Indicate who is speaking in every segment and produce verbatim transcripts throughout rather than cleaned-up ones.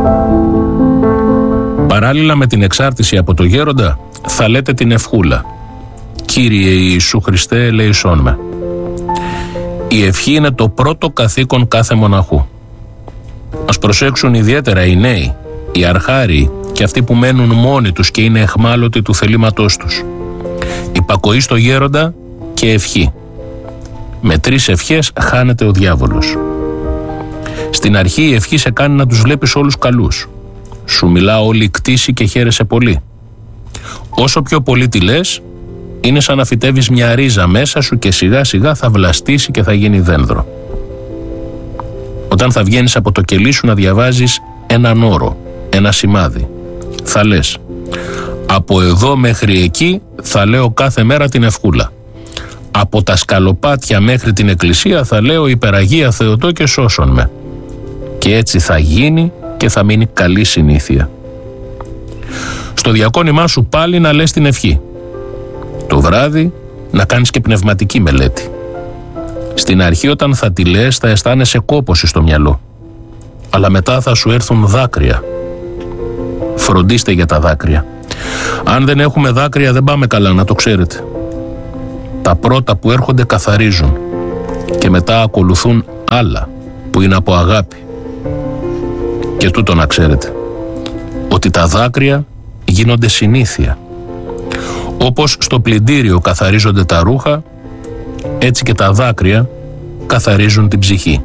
Speaker 1: Παράλληλα με την εξάρτηση από το γέροντα, θα λέτε την ευχούλα. Κύριε Ιησού Χριστέ, ελέησόν με. Η ευχή είναι το πρώτο καθήκον κάθε μοναχού. Ας προσέξουν ιδιαίτερα οι νέοι, οι αρχάριοι και αυτοί που μένουν μόνοι τους και είναι εχμάλωτοι του θελήματός τους. Υπακοή στο γέροντα και ευχή. Με τρεις ευχές χάνεται ο διάβολος. Στην αρχή η ευχή σε κάνει να τους βλέπεις όλους καλούς. Σου μιλά όλη η κτήση και χαίρεσαι πολύ. Όσο πιο πολύ τη λες, είναι σαν να φυτεύεις μια ρίζα μέσα σου και σιγά σιγά θα βλαστήσει και θα γίνει δένδρο. Όταν θα βγαίνεις από το κελί σου να διαβάζεις έναν όρο, ένα σημάδι, θα λες από εδώ μέχρι εκεί θα λέω κάθε μέρα την ευχούλα. Από τα σκαλοπάτια μέχρι την εκκλησία θα λέω υπεραγία Θεοτό και σώσον με. Και έτσι θα γίνει και θα μείνει καλή συνήθεια. Στο διακόνημά σου πάλι να λες την ευχή. Το βράδυ να κάνεις και πνευματική μελέτη. Στην αρχή όταν θα τη λες θα αισθάνεσαι κόπωση στο μυαλό. Αλλά μετά θα σου έρθουν δάκρυα. Φροντίστε για τα δάκρυα. Αν δεν έχουμε δάκρυα δεν πάμε καλά, να το ξέρετε. Τα πρώτα που έρχονται καθαρίζουν και μετά ακολουθούν άλλα που είναι από αγάπη. Και τούτο να ξέρετε, ότι τα δάκρυα γίνονται συνήθεια. Όπως στο πλυντήριο καθαρίζονται τα ρούχα, έτσι και τα δάκρυα καθαρίζουν την ψυχή.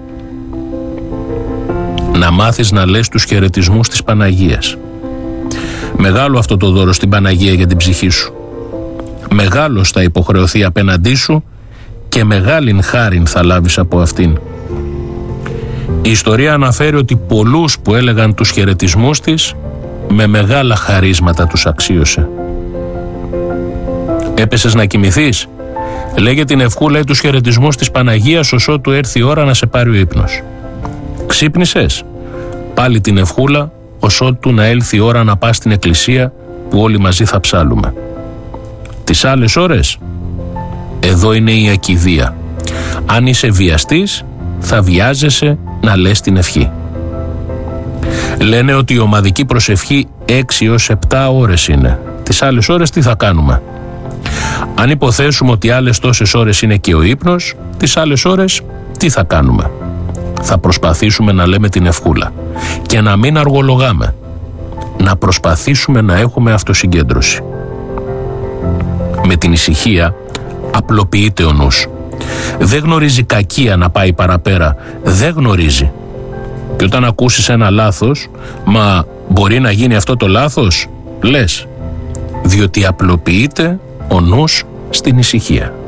Speaker 1: Να μάθεις να λες τους χαιρετισμούς της Παναγίας. Μεγάλο αυτό το δώρο στην Παναγία για την ψυχή σου. Μεγάλος θα υποχρεωθεί απέναντί σου και μεγάλην χάριν θα λάβεις από αυτήν. Η ιστορία αναφέρει ότι πολλούς που έλεγαν τους χαιρετισμούς της, με μεγάλα χαρίσματα τους αξίωσε. Έπεσες να κοιμηθείς? Λέγε την ευχούλα ή τους χαιρετισμούς της Παναγίας ως ότου έρθει η ώρα να σε πάρει ο ύπνος. Ξύπνησες? Πάλι την ευχούλα ως ότου να έλθει η ώρα να πας στην εκκλησία που όλοι μαζί θα ψάλουμε. Τις άλλες ώρες, εδώ είναι η ακηδία. Αν είσαι βιαστής, θα βιάζεσαι να λες την ευχή. Λένε ότι η ομαδική προσευχή έξι έως επτά ώρες είναι. Τις άλλες ώρες τι θα κάνουμε? Αν υποθέσουμε ότι άλλες τόσες ώρες είναι και ο ύπνος, τις άλλες ώρες τι θα κάνουμε? Θα προσπαθήσουμε να λέμε την ευχούλα και να μην αργολογάμε. Να προσπαθήσουμε να έχουμε αυτοσυγκέντρωση. Με την ησυχία απλοποιείται ο νους. Δεν γνωρίζει κακία να πάει παραπέρα. Δεν γνωρίζει. Και όταν ακούσεις ένα λάθος, μα μπορεί να γίνει αυτό το λάθος, λες. Διότι απλοποιείται ο νους στην ησυχία.